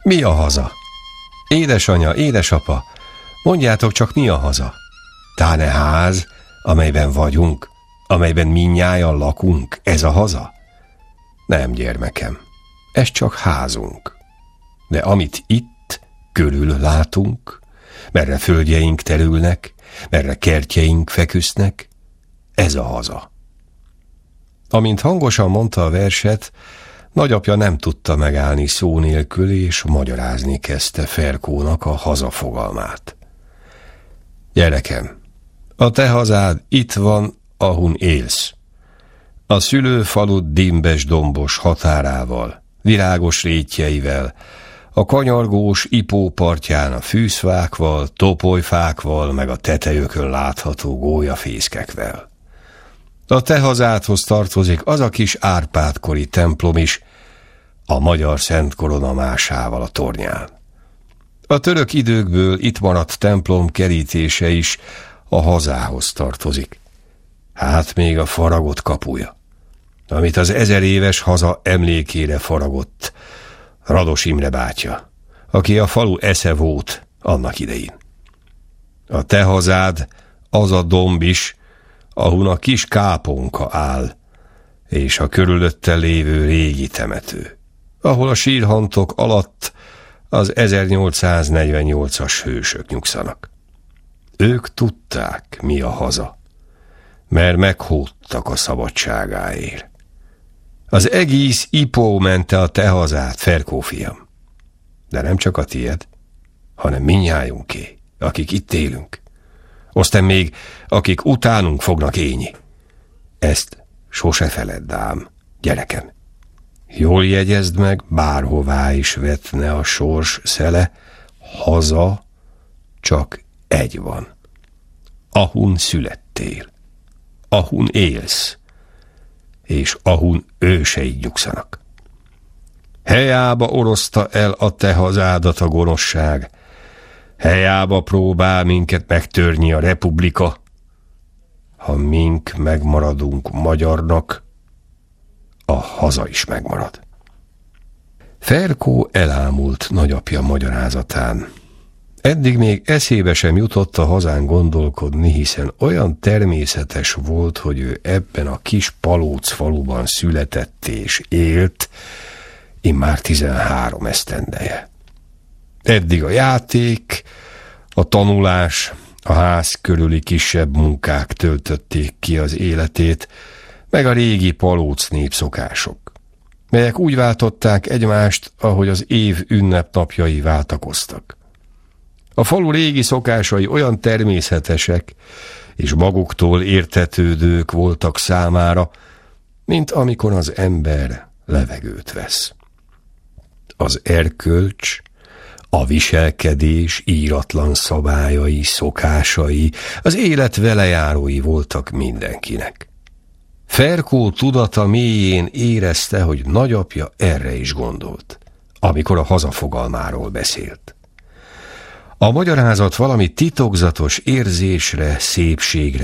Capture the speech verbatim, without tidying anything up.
Mi a haza? Édesanya, édesapa, mondjátok csak, mi a haza? Táne ház, amelyben vagyunk, amelyben mindnyájan lakunk, ez a haza? Nem, gyermekem, ez csak házunk. De amit itt körül látunk, merre földjeink terülnek, merre kertjeink feküsznek, ez a haza. Amint hangosan mondta a verset, nagyapja nem tudta megállni szó nélkül, és magyarázni kezdte Ferkónak a haza fogalmát. Gyerekem, a te hazád itt van, ahun élsz. A szülőfalud dimbes dombos határával, virágos rétjeivel, a kanyargós ipópartján a fűszfákval, topolyfákval, meg a tetejökön látható gólyafészkekvel. A te hazádhoz tartozik az a kis Árpád-kori templom is, a magyar Szent Korona másával a tornyán. A török időkből itt maradt templom kerítése is a hazához tartozik. Hát még a faragott kapuja, amit az ezer éves haza emlékére faragott Rados Imre bátya, aki a falu esze volt annak idején. A te hazád az a domb is, ahun a kis káponka áll, és a körülötte lévő régi temető, ahol a sírhantok alatt az ezernyolcszáznegyvennyolcas hősök nyugszanak. Ők tudták, mi a haza, mert meghódtak a szabadságáért. Az egész Ipó mente a te hazát, Ferkó fiam. De nem csak a tied, hanem mindnyájunké, akik itt élünk. Aztán még, akik utánunk fognak élni. Ezt sose feledd ám, gyerekem. Jól jegyezd meg, bárhová is vetne a sors szele, haza csak egy van. Ahun születtél, ahun élsz, és ahun őseid nyugszanak. Helyába oroszta el a te hazádat a gonoszság, helyába próbál minket megtörni a republika. Ha mink megmaradunk magyarnak, a haza is megmarad. Ferkó elámult nagyapja magyarázatán. Eddig még eszébe sem jutott a hazán gondolkodni, hiszen olyan természetes volt, hogy ő ebben a kis Palóc faluban született és élt, immár tizenhárom esztendeje. Eddig a játék, a tanulás, a ház körüli kisebb munkák töltötték ki az életét, meg a régi Palóc népszokások, melyek úgy váltották egymást, ahogy az év ünnepnapjai váltakoztak. A falu régi szokásai olyan természetesek és maguktól értetődők voltak számára, mint amikor az ember levegőt vesz. Az erkölcs, a viselkedés íratlan szabályai, szokásai, az élet velejárói voltak mindenkinek. Ferkó tudata mélyén érezte, hogy nagyapja erre is gondolt, amikor a haza fogalmáról beszélt. A magyarázat valami titokzatos érzésre, szépségre